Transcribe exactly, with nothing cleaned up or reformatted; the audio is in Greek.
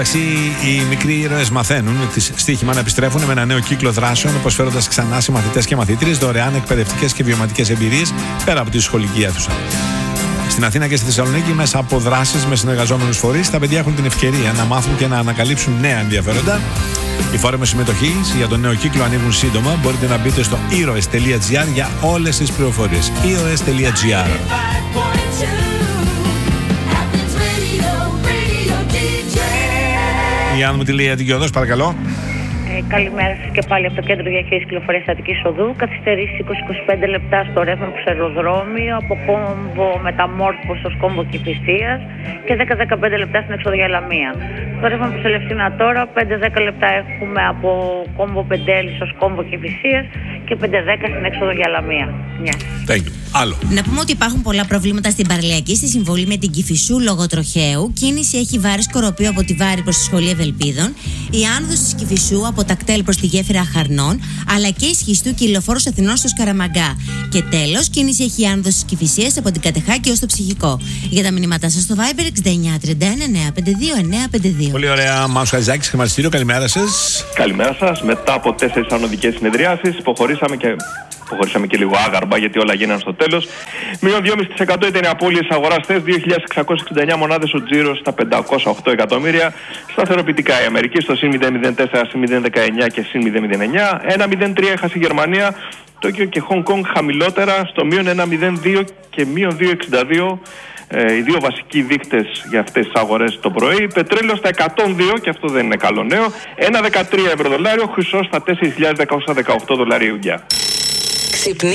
Οι μικροί ήρωες μαθαίνουν τις στοίχημα να επιστρέφουν με ένα νέο κύκλο δράσεων, προσφέροντας ξανά σε μαθητές και μαθήτριες δωρεάν εκπαιδευτικές και βιωματικές εμπειρίες πέρα από τη σχολική αίθουσα. Στην Αθήνα και στη Θεσσαλονίκη, μέσα από δράσεις με συνεργαζόμενους φορείς, τα παιδιά έχουν την ευκαιρία να μάθουν και να ανακαλύψουν νέα ενδιαφέροντα. Οι φόρμες συμμετοχής για τον νέο κύκλο ανοίγουν σύντομα. Μπορείτε να μπείτε στο ήρωες τελεία τζι άρ για όλες τις πληροφορίες. ήρωες τελεία τζι άρ. Η Άννα μου τη λέει Αττικιωδός, παρακαλώ. Ε, καλημέρα σας και πάλι από το Κέντρο Διαχείρισης Κυκλοφορίας Αττικής Οδού. Καθυστερήσεις είκοσι με είκοσι πέντε λεπτά στο ρεύμα προς αεροδρόμιο, από κόμβο Μεταμόρφωσης ως κόμβο Κηφισίας και δέκα με δεκαπέντε λεπτά στην έξοδο για Λαμία. Στο ρεύμα προς Ελευσίνα τώρα, πέντε με δέκα λεπτά έχουμε από κόμβο Πεντέλης ως κόμβο Κηφισίας και πέντε με δέκα στην έξοδο για Λαμία. Yes. Thank you. Άλλο. Να πούμε ότι υπάρχουν πολλά προβλήματα στην Παραλιακή στη συμβολή με την Κηφισού λόγω τροχαίου. Κίνηση έχει Βάρη Σκοροπίου από τη Βάρη προς τη Σχολή Ευελπίδων. Η άνοδος της Κηφισού από τα κτέλ προς τη γέφυρα Χαρνών. Αλλά και η Σχιστού και η Λεωφόρος Αθηνών στο Σκαραμαγκά. Και τέλος, κίνηση έχει άνοδος της Κηφισίας από την Κατεχάκη ως το Ψυχικό. Για τα μηνύματά σας στο Viber εξήντα εννιά τριάντα ένα εννιά πέντε δύο εννιά πέντε δύο. Πολύ ωραία, Μάους Χατζάκης, χρηματιστήριο. Καλημέρα σας. Καλημέρα σας. Μετά από τέσσερις ανωδικές συνεδριάσεις, υποχωρήσαμε και. Προχωρήσαμε και λίγο άγαρμα γιατί όλα γίνανε στο τέλος. Μείον δύο κόμμα πέντε τοις εκατό ήταν οι απώλειες αγοράς χθες, δύο χιλιάδες εξακόσιες εξήντα εννιά μονάδες ο τζίρος στα πεντακόσια οκτώ εκατομμύρια. Σταθεροποιητικά η Αμερική στο συν μηδέν κόμμα μηδέν τέσσερα, συν μηδέν κόμμα δεκαεννιά και συν μηδέν κόμμα μηδέν εννιά. ένα κόμμα μηδέν τρία έχασε η Γερμανία, Τόκιο και Χονγκ Κονγκ χαμηλότερα στο μείον ένα κόμμα μηδέν δύο και μείον δύο κόμμα εξήντα δύο. Ε, οι δύο βασικοί δείκτες για αυτές τις αγορές το πρωί. Πετρέλαιο στα εκατόν δύο και αυτό δεν είναι καλό νέο. ένα κόμμα δεκατρία ευρώ δολάριο, χρυσός στα τέσσερις χιλιάδες δεκαοκτώ δολάρια.